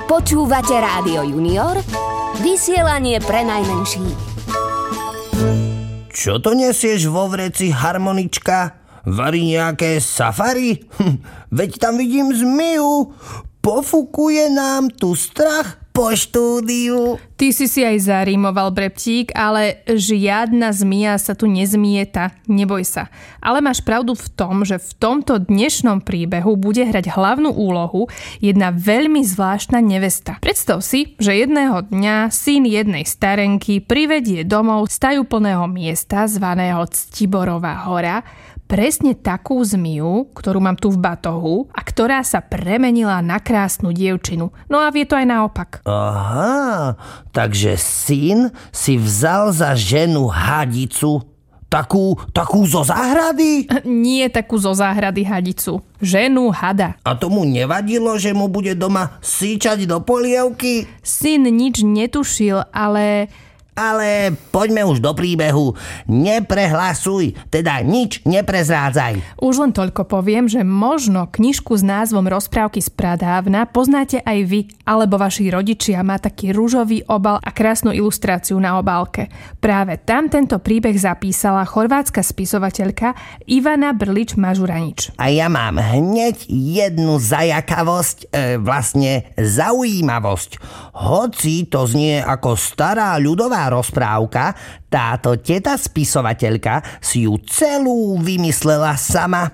Počúvate Rádio Junior? Vysielanie pre najmenších. Čo to nesieš vo vreci, harmonička? Varí nejaké safari? Veď tam vidím zmiju. Pofukuje nám tu strach po štúdiu. Ty si aj zarímoval, Breptík, ale žiadna zmija sa tu nezmieta, neboj sa. Ale máš pravdu v tom, že v tomto dnešnom príbehu bude hrať hlavnú úlohu jedna veľmi zvláštna nevesta. Predstav si, že jedného dňa syn jednej starenky privedie domov z tajúplného miesta zvaného Ctiborová hora presne takú zmiju, ktorú mám tu v batohu a ktorá sa premenila na krásnu dievčinu. No a vie to aj naopak. Aha, takže syn si vzal za ženu hadicu. Takú zo záhrady? Nie takú zo záhrady hadicu. Ženu hada. A tomu nevadilo, že mu bude doma síčať do polievky? Syn nič netušil, Ale poďme už do príbehu. Neprehlasuj, teda nič neprezrádzaj. Už len toľko poviem, že možno knižku s názvom Rozprávky z pradávna poznáte aj vy, alebo vaši rodičia. Má taký ružový obal a krásnu ilustráciu na obálke. Práve tam tento príbeh zapísala chorvátska spisovateľka Ivana Brlić-Mažuranić. A ja mám hneď jednu zajakavosť, vlastne zaujímavosť. Hoci to znie ako stará ľudová rozprávka, táto teta spisovateľka si ju celú vymyslela sama.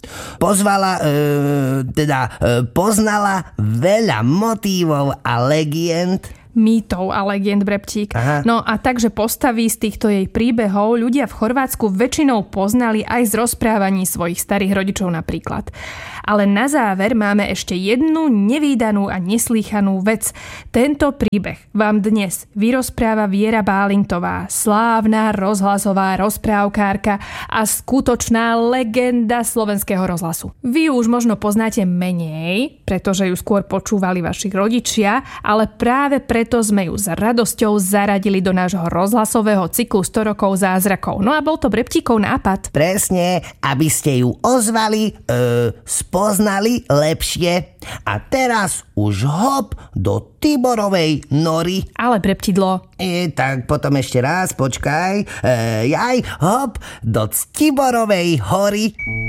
Poznala veľa motívov a legend. Mýtov a legend, Breptík. Aha. No a takže postavy z týchto jej príbehov ľudia v Chorvátsku väčšinou poznali aj z rozprávaní svojich starých rodičov napríklad. Ale na záver máme ešte jednu nevídanú a neslýchanú vec. Tento príbeh vám dnes vyrozpráva Viera Bálintová, slávna rozhlasová rozprávkárka a skutočná legenda slovenského rozhlasu. Vy ju už možno poznáte menej, pretože ju skôr počúvali vaši rodičia, ale práve preto sme ju s radosťou zaradili do nášho rozhlasového cyklu 100 rokov zázrakov. No a bol to Breptíkov nápad. Presne, aby ste ju ozvali, spoznali lepšie. A teraz už hop do Tiborovej nory. Ale Breptidlo. Tak potom ešte raz, počkaj. Hop do Tiborovej hory.